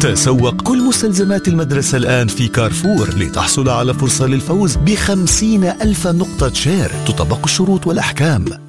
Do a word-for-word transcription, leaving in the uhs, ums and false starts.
تسوق كل مستلزمات المدرسة الآن في كارفور لتحصل على فرصة للفوز بخمسين ألف نقطة شير. تطبق الشروط والأحكام.